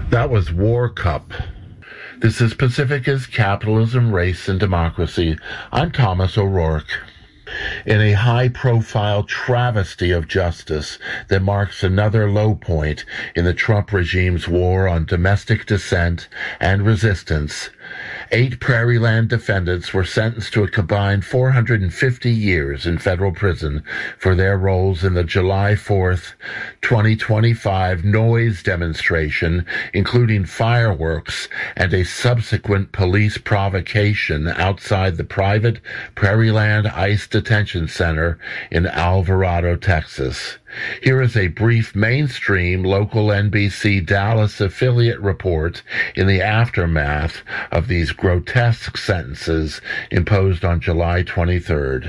That was War Cup. This is Pacifica's Capitalism, Race, and Democracy. I'm Thomas O'Rourke. In a high-profile travesty of justice that marks another low point in the Trump regime's war on domestic dissent and resistance, 8 Prairieland defendants were sentenced to a combined 450 years in federal prison for their roles in the July 4th, 2025 noise demonstration, including fireworks and a subsequent police provocation outside the private Prairieland ICE Detention Center in Alvarado, Texas. Here is a brief mainstream local NBC Dallas affiliate report in the aftermath of these grotesque sentences imposed on July 23rd.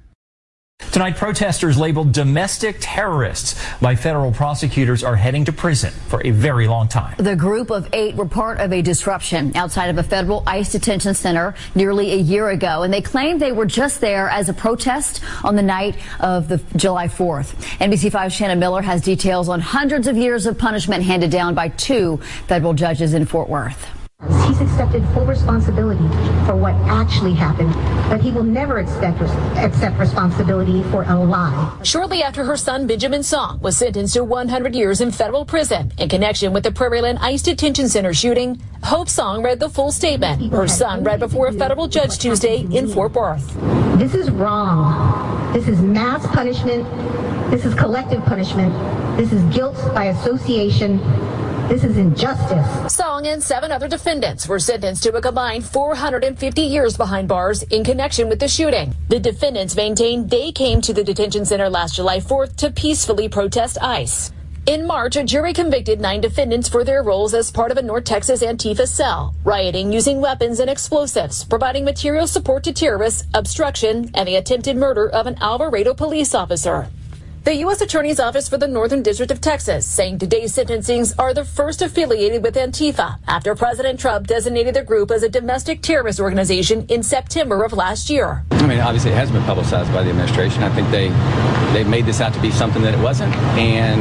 Tonight, protesters labeled domestic terrorists by federal prosecutors are heading to prison for a very long time. The group of 8 were part of a disruption outside of a federal ICE detention center nearly a year ago, and they claimed they were just there as a protest on the night of the July 4th. NBC5's Shannon Miller has details on hundreds of years of punishment handed down by 2 federal judges in Fort Worth. He's accepted full responsibility for what actually happened, but he will never accept responsibility for a lie. Shortly after her son Benjamin Song was sentenced to 100 years in federal prison in connection with the Prairieland ICE Detention Center shooting, Hope Song read the full statement her son read before a federal judge Tuesday in Fort Worth. This is wrong. This is mass punishment. This is collective punishment. This is guilt by association. This is injustice. Song and 7 other defendants were sentenced to a combined 450 years behind bars in connection with the shooting. The defendants maintain they came to the detention center last July 4th to peacefully protest ICE. In March, a jury convicted 9 defendants for their roles as part of a North Texas Antifa cell, rioting using weapons and explosives, providing material support to terrorists, obstruction, and the attempted murder of an Alvarado police officer. The U.S. Attorney's Office for the Northern District of Texas saying today's sentencings are the first affiliated with Antifa after President Trump designated the group as a domestic terrorist organization in September of last year. I mean, obviously it has been publicized by the administration. I think they made this out to be something that it wasn't, and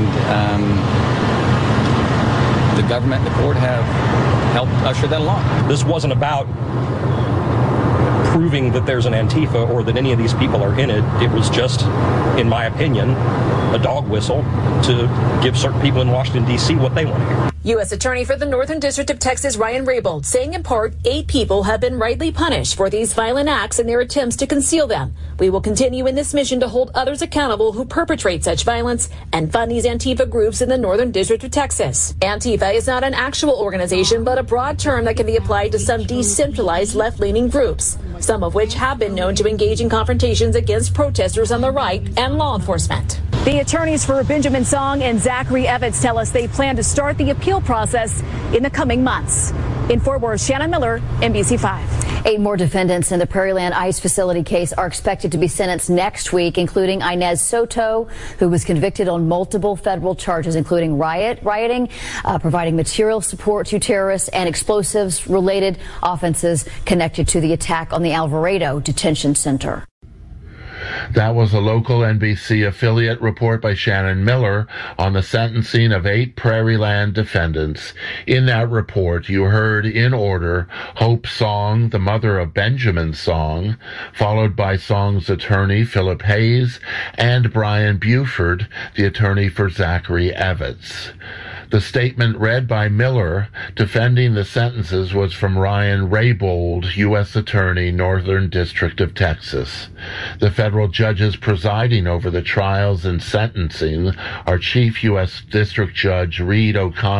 the government and the court have helped usher that along. This wasn't about proving that there's an Antifa or that any of these people are in it. It was just, in my opinion, a dog whistle to give certain people in Washington, D.C. what they want to hear. U.S. Attorney for the Northern District of Texas, Ryan Raybould, saying in part, 8 people have been rightly punished for these violent acts and their attempts to conceal them. We will continue in this mission to hold others accountable who perpetrate such violence and fund these Antifa groups in the Northern District of Texas. Antifa is not an actual organization, but a broad term that can be applied to some decentralized left-leaning groups, some of which have been known to engage in confrontations against protesters on the right and law enforcement. The attorneys for Benjamin Song and Zachary Evans tell us they plan to start the appeal process in the coming months. In Fort Worth, Shannon Miller, NBC5. 8 more defendants in the Prairieland ICE facility case are expected to be sentenced next week, including Inez Soto, who was convicted on multiple federal charges, including rioting, providing material support to terrorists, and explosives-related offenses connected to the attack on the Alvarado Detention Center. That was a local NBC affiliate report by Shannon Miller on the sentencing of 8 Prairieland defendants. In that report, you heard in order Hope Song, the mother of Benjamin Song, followed by Song's attorney Philip Hayes, and Brian Buford, the attorney for Zachary Evans. The statement read by Miller defending the sentences was from Ryan Raybould, U.S. Attorney, Northern District of Texas. The federal judges presiding over the trials and sentencing are Chief U.S. District Judge Reed O'Connor